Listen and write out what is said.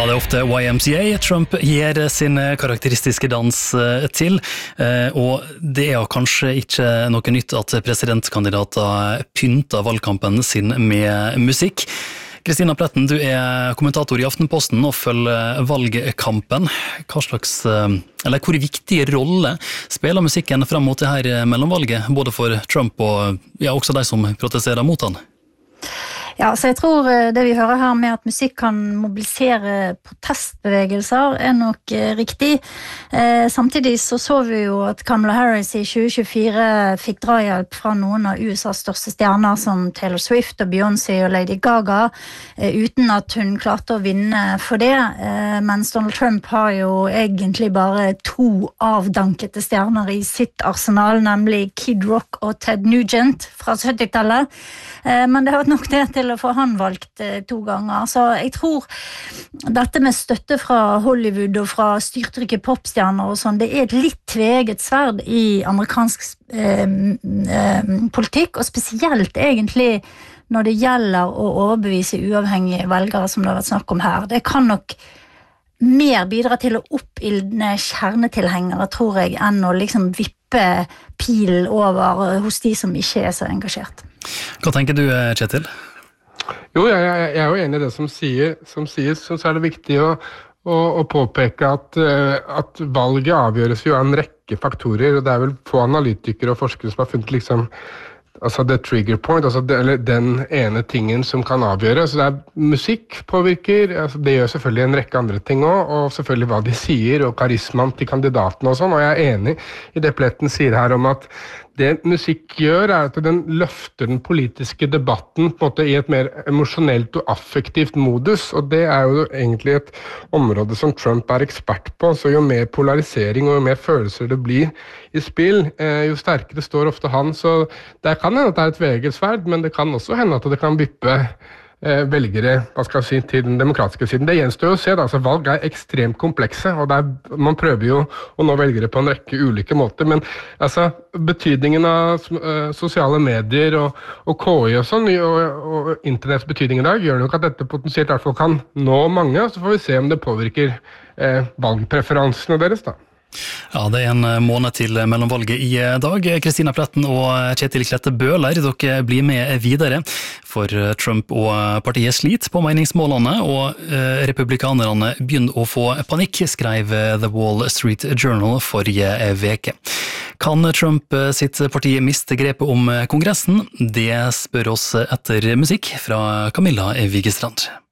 det ofte YMCA Trump gir sin karakteristiske dans til, og det kanskje ikke noe nytt at presidentkandidater pynter valgkampen sin med musikk. Kristina Pletten, du kommentator i Aftenposten og følger valgkampen. Hvor viktig rolle spiller musikken frem mot det her mellomvalget, både for Trump og også de som protesterer mot han? Ja, så jeg tror det vi hører her med at musikk kan mobilisere protestbevegelser nok riktig. Samtidig så vi jo at Kamala Harris i 2024 fikk drahjelp fra noen av USAs største stjerner som Taylor Swift og Beyoncé og Lady Gaga, uten at hun klarte å vinne for det, mens Donald Trump har jo egentlig bare 2 avdankete stjerner i sitt arsenal, nemlig Kid Rock og Ted Nugent fra 70-tallet. Men det har vært nok det til å få han valgt 2 ganger. Så jeg tror dette med støtte fra Hollywood og fra styrtrike popstjerner og sånn, det et litt tveget sverd i amerikansk politikk, og spesielt egentlig når det gjelder å overbevise uavhengige velgere som det har vært snakk om her. Det kan nok mer bidra til å oppildne kjernetilhengere, tror jeg, enn å liksom vippe pilen over hos de som ikke så engasjert. Hva tenker du, Kjetil? Jo, jeg jo enig i det som sies, så det viktig å påpeke at valget avgjøres jo av en rekke faktorer, og det vel få analytikere og forskere som har funnet liksom the trigger point, eller den ene tingen som kan avgjøre. Så det musikk påvirker, det gjør selvfølgelig en rekke andre ting også, og selvfølgelig hva de sier, og karismaen til kandidatene og sånn, og jeg enig i det Pletten sier her om at det musikk gjør at den løfter den politiske debatten på en måte i et mer emosjonelt og affektivt modus, og det jo egentlig et område som Trump ekspert på, så jo mer polarisering og jo mer følelser det blir i spill, jo sterkere står ofte han, så det kan hende at det et tvegelsverd, men det kan også hende at det kan vippe velgere, til den demokratiske siden. Det gjenstår jo å se, altså valg ekstremt komplekse, og man prøver jo å nå velgere på en rekke ulike måter, men betydningen av sosiale medier og KI og sånn, og internetts betydning i dag, gjør nok at dette potensielt i hvert fall kan nå mange, så får vi se om det påvirker valgpreferansene deres da. Ja, det en måned til mellomvalget i dag. Kristina Pletten og Kjetil Klette Bøhler, dere blir med videre, for Trump og partiet sliter på meningsmålene, og republikanerne begynner å få panikk, skrev The Wall Street Journal forrige veke. Kan Trump sitt parti miste grepet om kongressen? Det spør oss etter musikk fra Camilla Vigestrand.